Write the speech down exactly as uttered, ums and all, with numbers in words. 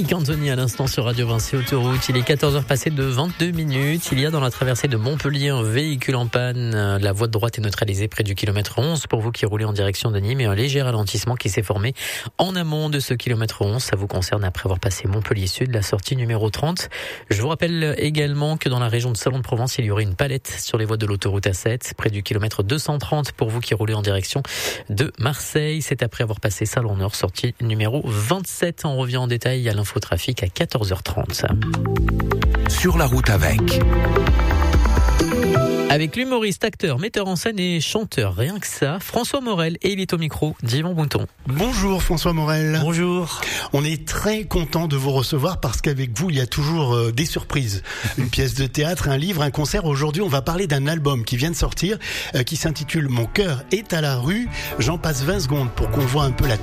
Mike Anthony à l'instant sur Radio Vinci Autoroute. Il est quatorze heures passées de vingt-deux minutes. Il y a dans la traversée de Montpellier un véhicule en panne. La voie de droite est neutralisée près du kilomètre onze pour vous qui roulez en direction de Nîmes et un léger ralentissement qui s'est formé en amont de ce kilomètre onze. Ça vous concerne après avoir passé Montpellier Sud, la sortie numéro trente. Je vous rappelle également que dans la région de Salon de Provence, il y aurait une palette sur les voies de l'autoroute A sept près du kilomètre deux cent trente pour vous qui roulez en direction de Marseille. C'est après avoir passé Salon Nord, sortie numéro vingt-sept. On revient en détail à l'infotrafic à quatorze heures trente. Sur la route avec... Avec l'humoriste, acteur, metteur en scène et chanteur, rien que ça, François Morel, et il est au micro d'Yvan Bouton. Bonjour François Morel. Bonjour. On est très content de vous recevoir parce qu'avec vous, il y a toujours euh, des surprises. Une pièce de théâtre, un livre, un concert. Aujourd'hui, on va parler d'un album qui vient de sortir, euh, qui s'intitule « Mon cœur est à la rue ». J'en passe vingt secondes pour qu'on voit un peu la